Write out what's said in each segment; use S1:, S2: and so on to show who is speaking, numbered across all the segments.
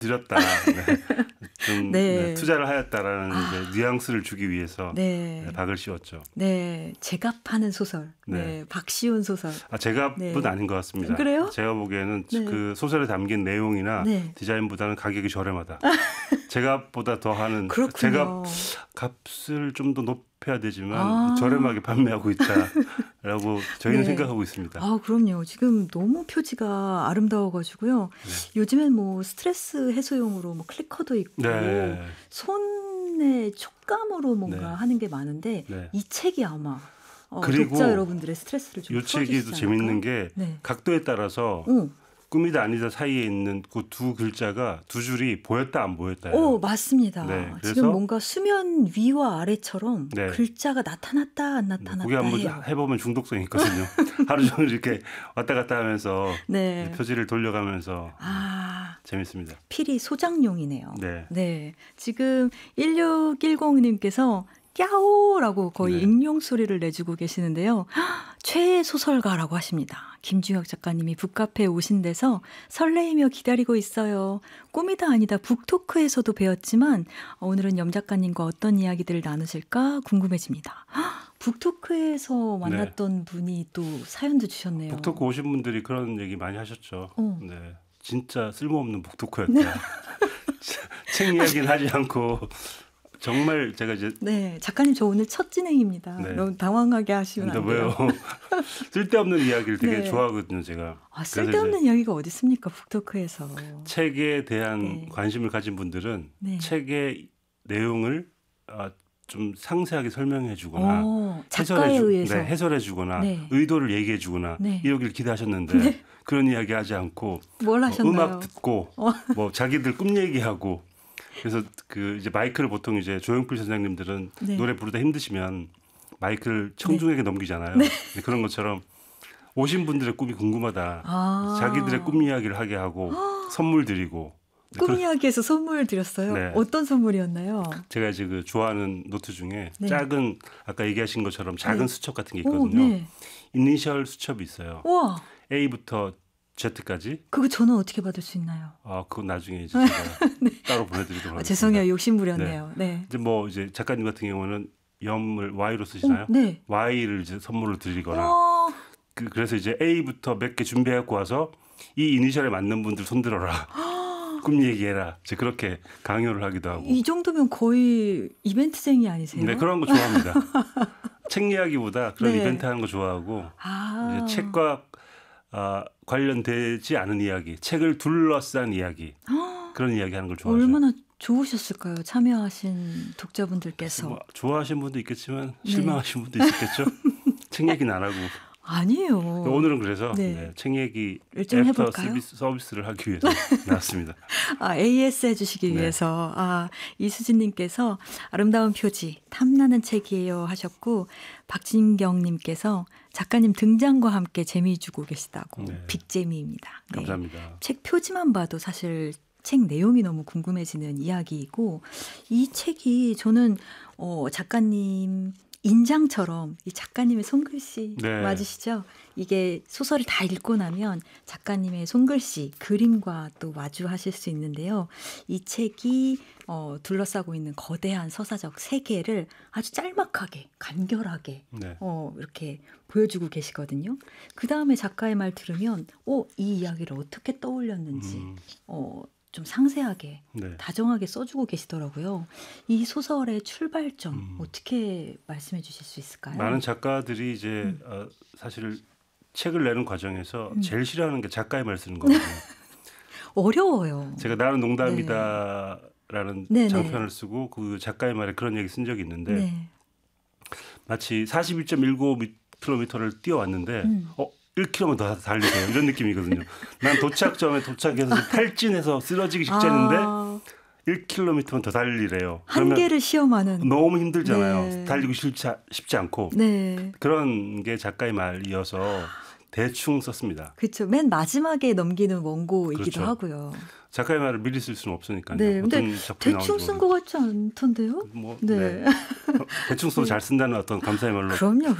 S1: 드렸다. 네. 좀
S2: 네.
S1: 투자를 하였다라는 이제 뉘앙스를 주기 위해서 박을 씌웠죠.
S2: 네, 제갑하는 소설. 네, 박시훈 소설.
S1: 제갑은 아닌 것 같습니다.
S2: 그래요?
S1: 제가 보기에는 그 소설에 담긴 내용이나 디자인보다는 가격이 저렴하다. 제갑보다 더 하는 제갑 값을 좀 더 높여야 되지만 저렴하게 판매하고 있다라고 저희는 생각하고 있습니다.
S2: 그럼요. 지금 너무 표지가 아름다워가지고요. 요즘엔 뭐 스트레스 해소용으로 뭐 클리커도 있고 손의 촉감으로 뭔가 하는 게 많은데 이 책이 아마
S1: 그리고
S2: 독자 여러분들의 스트레스를 좀 풀어주시지 않을까?
S1: 이 책이 또 재밌는 게 각도에 따라서 꿈이다 아니다 사이에 있는 그 두 글자가 두 줄이 보였다 안 보였다예요.
S2: 맞습니다. 지금 뭔가 수면 위와 아래처럼 글자가 나타났다 안 나타났다
S1: 그게 한번 해보면 중독성이 있거든요. 하루 종일 이렇게 왔다 갔다 하면서 표지를 돌려가면서 재밌습니다.
S2: 필히 소장용이네요. 네. 지금 1610님께서 깨오라고 거의 익룡 소리를 내주고 계시는데요. 최애 소설가라고 하십니다. 김주혁 작가님이 북카페에 오신 데서 설레이며 기다리고 있어요. 꿈이다 아니다 북토크에서도 배웠지만 오늘은 염 작가님과 어떤 이야기들을 나누실까 궁금해집니다. 북토크에서 만났던 분이 또 사연도 주셨네요.
S1: 북토크 오신 분들이 그런 얘기 많이 하셨죠. 진짜 쓸모없는 북토크였다. 책 이야기는 하지 않고 정말 제가 이제
S2: 작가님 저 오늘 첫 진행입니다. 너무 당황하게 하시면 안 돼요.
S1: 왜요? 쓸데없는 이야기를 되게 좋아하거든요, 제가.
S2: 쓸데없는 이야기가 어디 있습니까, 북토크에서.
S1: 책에 대한 관심을 가진 분들은 책의 내용을 좀 상세하게 설명해 주거나
S2: 작가에 의해서
S1: 해설해 주거나 의도를 얘기해 주거나 이러길 기대하셨는데 그런 이야기 하지 않고
S2: 뭘 하셨나요?
S1: 음악 듣고 뭐 자기들 꿈 얘기하고 그래서 그 이제 마이크를 보통 이제 조용필 선생님들은 노래 부르다 힘드시면 마이크를 청중에게 넘기잖아요. 그런 것처럼 오신 분들의 꿈이 궁금하다. 자기들의 꿈 이야기를 하게 하고 선물 드리고.
S2: 꿈 이야기에서 선물 드렸어요? 어떤 선물이었나요?
S1: 제가 이제 그 좋아하는 노트 중에 작은 아까 얘기하신 것처럼 작은 수첩 같은 게 있거든요. 이니셜 수첩이 있어요.
S2: 우와.
S1: A부터 Z까지.
S2: 그거 저는 어떻게 받을 수 있나요?
S1: 그건 나중에 이제 제가 따로 보내드리도록 하겠습니다.
S2: 죄송해요. 욕심부렸네요.
S1: 이제 뭐 이제 작가님 같은 경우는 염을 Y로 쓰시나요? Y를 이제 선물로 드리거나. 그래서 이제 A부터 몇 개 준비해갖고 와서 이 이니셜에 맞는 분들 손들어라. 꿈 얘기해라. 이제 그렇게 강요를 하기도 하고.
S2: 이 정도면 거의 이벤트쟁이 아니세요?
S1: 네, 그런 거 좋아합니다. 책 이야기보다 그런 이벤트 하는 거 좋아하고 이제 책과 관련되지 않은 이야기, 책을 둘러싼 이야기 그런 이야기 하는 걸 좋아하죠.
S2: 얼마나 좋으셨을까요? 참여하신 독자분들께서.
S1: 뭐, 좋아하신 분도 있겠지만 실망하신 분도 있었겠죠. 책 얘기는 안 하고.
S2: 아니에요.
S1: 오늘은 그래서 책 얘기 애프터 서비스를 하기 위해서 나왔습니다.
S2: AS 해주시기 위해서. 이수진님께서 아름다운 표지 탐나는 책이에요 하셨고 박진경님께서 작가님 등장과 함께 재미 주고 계시다고 빅재미입니다.
S1: 감사합니다.
S2: 책 표지만 봐도 사실 책 내용이 너무 궁금해지는 이야기이고 이 책이 저는 작가님 인장처럼 이 작가님의 손글씨 맞으시죠? 이게 소설을 다 읽고 나면 작가님의 손글씨, 그림과 또 마주하실 수 있는데요. 이 책이 둘러싸고 있는 거대한 서사적 세계를 아주 짤막하게, 간결하게 이렇게 보여주고 계시거든요. 그 다음에 작가의 말 들으면 이 이야기를 어떻게 떠올렸는지 좀 상세하게 다정하게 써주고 계시더라고요. 이 소설의 출발점 어떻게 말씀해 주실 수 있을까요?
S1: 많은 작가들이 이제 사실 책을 내는 과정에서 제일 싫어하는 게 작가의 말 쓰는 거거든요.
S2: 어려워요.
S1: 제가 나는 농담이다라는 장편을 쓰고 그 작가의 말에 그런 얘기 쓴 적이 있는데 마치 41.19km를 뛰어왔는데 1km만 더 달리세요. 이런 느낌이거든요. 난 도착점에 도착해서 탈진해서 쓰러지기 직전인데 1km만 더 달리래요.
S2: 한계를 시험하는.
S1: 너무 힘들잖아요. 달리고 쉽지 않고. 그런 게 작가의 말이어서 대충 썼습니다.
S2: 그렇죠. 맨 마지막에 넘기는 원고이기도 하고요.
S1: 작가의 말을 미리 쓸 수는 없으니까요.
S2: 근데 대충 쓴 것 같지 않던데요?
S1: 대충 써도 잘 쓴다는 어떤 감사의 말로.
S2: 그럼요.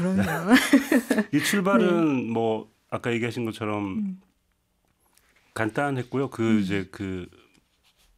S1: 이 출발은 뭐 아까 얘기하신 것처럼 간단했고요. 이제 그